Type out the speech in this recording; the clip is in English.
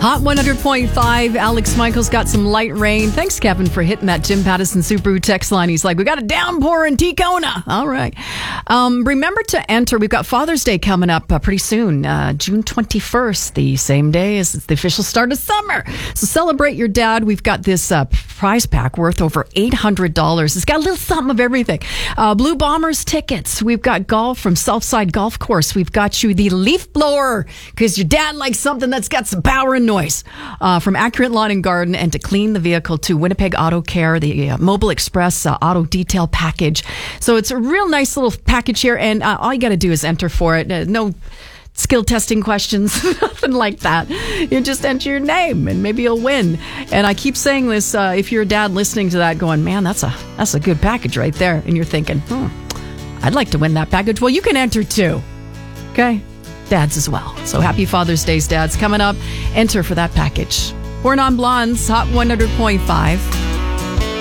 Hot 100.5. Alex Michaels got some light rain. Thanks, Kevin, for hitting that Jim Pattison Subaru text line. He's like, we got a downpour in Tacona. All right. Remember to enter. We've got Father's Day coming up pretty soon, June 21st, the same day as the official start of summer. So celebrate your dad. We've got this prize pack worth over $800. It's got a little something of everything. Blue Bombers tickets. We've got golf from Southside Golf Course. We've got you the leaf blower because your dad likes something that's got some power and noise. From Accurate Lawn and Garden, and to clean the vehicle to Winnipeg Auto Care, the Mobile Express auto detail package. So it's a real nice little package here, and all you got to do is enter for it. No skill testing questions, nothing like that. You just enter your name and maybe you'll win. And I keep saying this, if you're a dad listening to that going, man, that's a good package right there. And you're thinking, I'd like to win that package. Well, you can enter too. Okay? Dads as well. So happy Father's Day, dads. Coming up, enter for that package. We're Non Blondes, Hot 100.5.